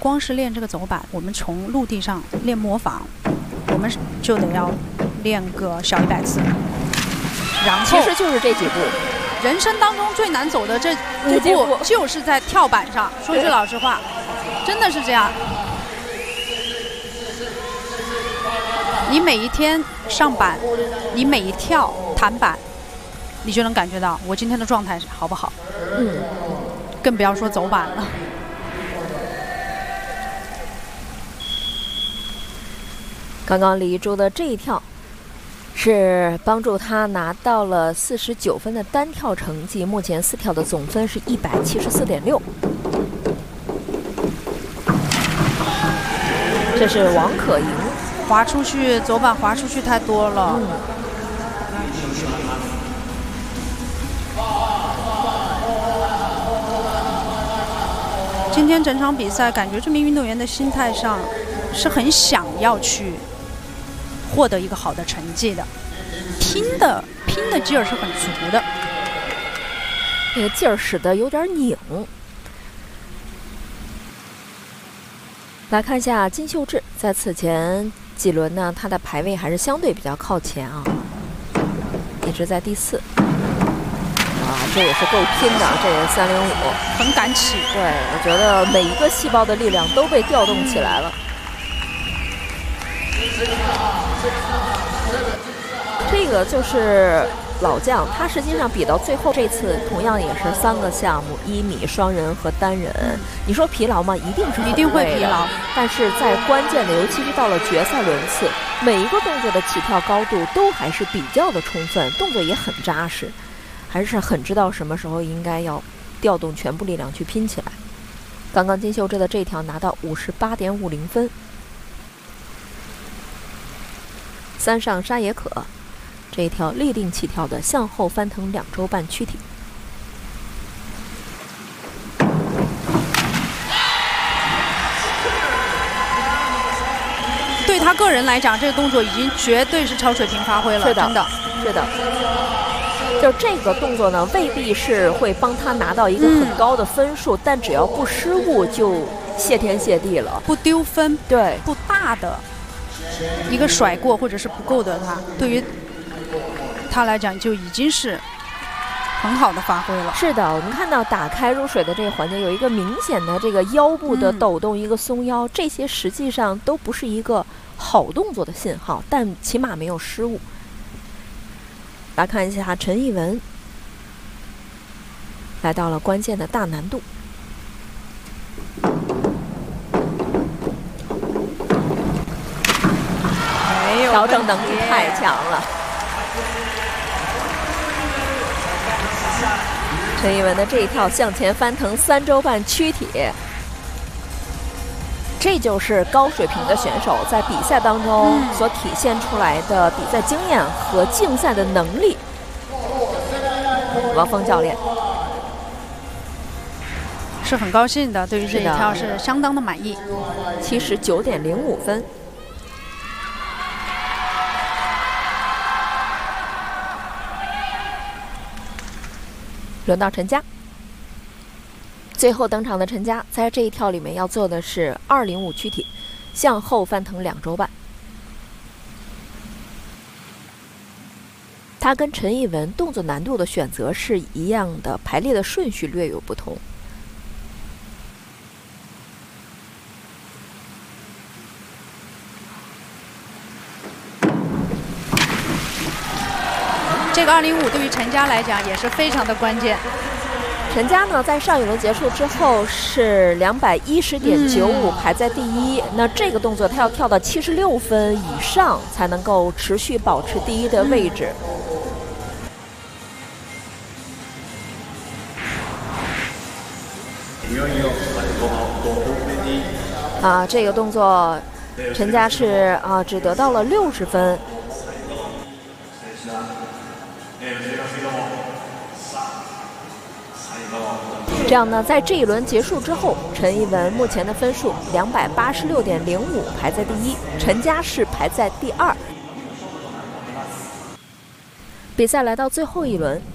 光是练这个走板，我们从陆地上练模仿，我们就得要练个小100次。然后其实就是这几步。 人生当中最难走的这5步，就是在跳板上。说句老实话，真的是这样。你每一天上板，你每一跳弹板，你就能感觉到我今天的状态好不好。更不要说走板了。 刚刚李一珠的这一跳，是帮助他拿到了49分的单跳成绩，目前4跳的总分是174.6。这是王可盈， 滑出去走板滑出去太多了。今天整场比赛，感觉这名运动员的心态上是很想要去获得一个好的成绩的，拼的劲儿是很足的。 那个劲儿使得有点拧。来看一下金秀智，在此前几轮呢，他的排位还是相对比较靠前啊，一直在第4。这也是够拼的，这也是305， 很敢起。 对，我觉得每一个细胞的力量都被调动起来了。这个就是老将，他实际上比到最后这次同样也是3个项目，1米、双人和单人。你说疲劳吗？一定是一定会疲劳， 但是在关键的，尤其是到了决赛轮次，每一个动作的起跳高度都还是比较的充分，动作也很扎实。还是很知道什么时候应该要调动全部力量去拼起来。刚刚金秀智的这条拿到58.50分。3上沙野可这一条立定起跳的向后翻腾2周半躯体。 对他个人来讲，这个动作已经绝对是超水平发挥了， 是的， 真的， 是的。就这个动作呢，未必是会帮他拿到一个很高的分数，但只要不失误，就谢天谢地了， 不丢分， 对， 不大的一个甩过或者是不够的他，对于他来讲就已经是很好的发挥了。 是的，我们看到打开入水的这个环节有一个明显的这个腰部的抖动，一个松腰，这些实际上都不是一个好动作的信号，但起码没有失误。来看一下陈艺文，来到了关键的大难度。调整能力太强了。陈艺文的这一跳向前翻腾3周半躯体，这就是高水平的选手在比赛当中所体现出来的比赛经验和竞赛的能力。王峰教练是很高兴的，对于这一跳是相当的满意。 79.05分。轮到陈佳，最后登场的陈佳在这一跳里面要做的是205躯体，向后翻腾2周半。他跟陈艺文动作难度的选择是一样的，排列的顺序略有不同。 这个205对于陈佳来讲也是非常的关键。 陈佳呢，在上一轮结束之后是210.95，排在第1。那这个动作他要跳到76分以上才能够持续保持第1的位置。这个动作陈佳是只得到了60分。这样呢，在这一轮结束之后，陈艺文目前的分数286.05，排在第1，陈佳是排在第2。比赛来到最后一轮，